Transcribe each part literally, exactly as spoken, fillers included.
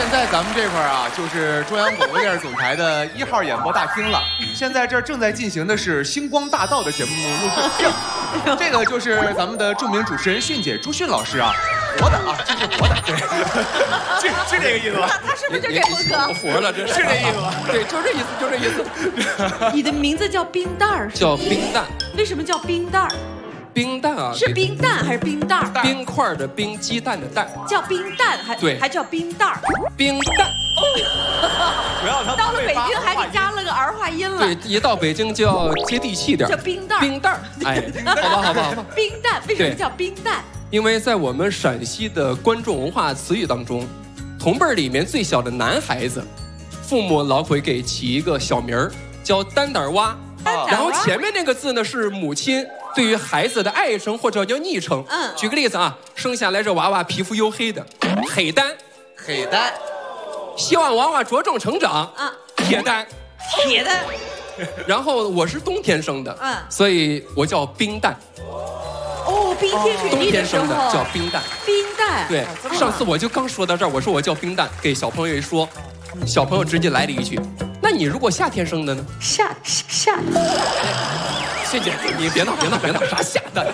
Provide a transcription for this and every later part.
现在咱们这块儿啊，就是中央广播电视总台的一号演播大厅了。现在这儿正在进行的是《星光大道》的节目录制。这个就是咱们的著名主持人迅姐朱迅老师啊，活的啊，这是活的，对，是是这个意思吧？ 他是不是就这风格？ 活了，这是这意思吧？ 对，就这意思，就这意思。 你的名字叫冰蛋儿， 叫冰蛋。 为什么叫冰蛋儿？ 冰蛋啊， 是冰蛋还是冰蛋儿？ 冰块的冰，鸡蛋的蛋， 叫冰蛋还对， 还叫冰蛋儿。 冰蛋。 不要他到了北京还给加了个儿化音了。 对，一到北京就要接地气点。 叫冰蛋儿。 冰蛋儿，哎，好吧，好吧，好吧。 冰蛋为什么叫冰蛋？ 因为在我们陕西的观众文化词语当中，同辈儿里面最小的男孩子，父母老会给起一个小名儿，叫单胆蛙。然后前面那个字呢是母亲对于孩子的爱称或者叫昵称。嗯，举个例子啊，生下来这娃娃皮肤黝黑的，黑蛋， 黑蛋。 希望娃娃茁壮成长，啊，铁蛋， 铁蛋。 然后我是冬天生的，嗯，所以我叫冰蛋。 哦，冰天雪地的时候冬天生的叫冰蛋。 冰蛋。 对，上次我就刚说到这儿，我说我叫冰蛋，给小朋友一说，小朋友直接来了一句。那你如果夏天生的呢？ 夏夏。 迅姐，你别闹别闹别闹，啥夏的？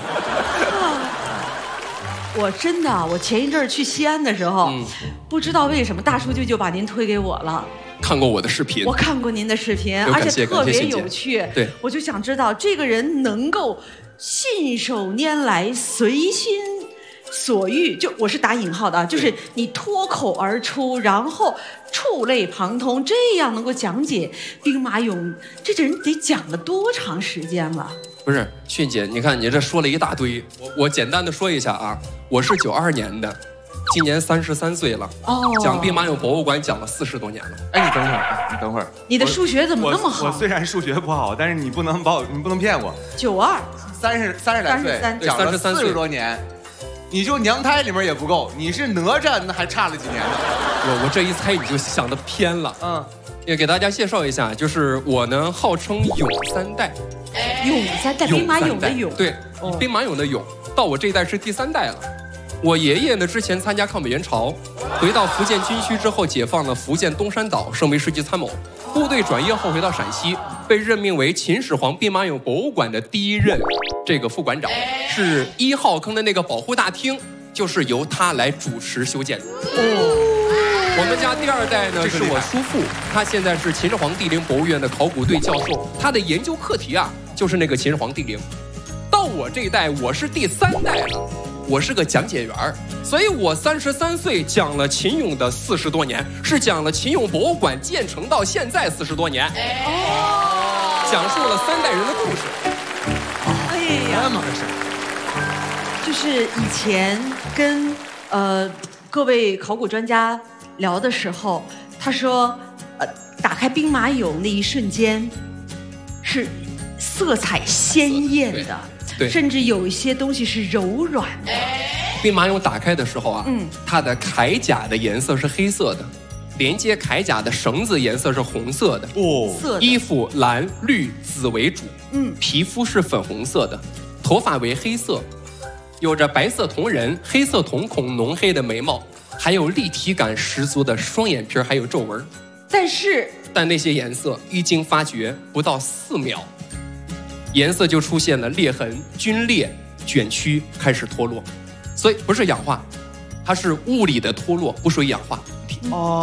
我真的，我前一阵儿去西安的时候，嗯、不知道为什么大数据就把您推给我了。 看过我的视频， 我看过您的视频，而且特别有趣。 对， 我就想知道这个人能够信手拈来，随心所欲，就我是打引号的啊，就是你脱口而出，然后触类旁通，这样能够讲解兵马俑，这人得讲了多长时间了？ 不是，迅姐，你看你这说了一大堆，我我简单的说一下啊，我是九二年的，今年三十三岁了。哦，讲兵马俑博物馆讲了四十多年了。 哎，你等会儿，你等会儿， 你的数学怎么那么好？ 我, 我虽然数学不好，但是你不能把我，你不能骗我。 九二， 三十三十来岁，讲了四十多年。你就娘胎里面也不够，你是哪吒那还差了几年呢？ 我我这一猜你就想的偏了。嗯，也给大家介绍一下，就是我呢号称俑三代， 俑三代，兵马俑的俑， 对，哦、兵马俑的俑，到我这一代是第三代了。我爷爷呢之前参加抗美援朝，回到福建军区之后解放了福建东山岛，升为师级参谋。部队转业后回到陕西，被任命为秦始皇兵马俑博物馆的第一任这个副馆长，是一号坑的那个保护大厅，就是由他来主持修建。哦，我们家第二代呢是我叔父，他现在是秦始皇帝陵博物院的考古队教授，他的研究课题啊就是那个秦始皇帝陵。到我这一代，我是第三代了。我是个讲解员，所以我三十三岁讲了秦俑的四十多年，是讲了秦俑博物馆建成到现在四十多年，哦，讲述了三代人的故事。 哎呀， 这么回事。 就是以前跟呃各位考古专家聊的时候，他说，呃，打开兵马俑那一瞬间，是色彩鲜艳的。 对， 甚至有一些东西是柔软的。 兵马俑打开的时候啊，嗯，它的铠甲的颜色是黑色的，连接铠甲的绳子颜色是红色的， 哦，色衣服蓝、绿、紫为主，嗯，皮肤是粉红色的，头发为黑色，有着白色瞳仁、黑色瞳孔、浓黑的眉毛，还有立体感十足的双眼皮，还有皱纹。 但是， 但那些颜色一经发掘，不到四秒。颜色就出现了裂痕、皲裂、卷曲，开始脱落，所以不是氧化，它是物理的脱落，不属于氧化。哦。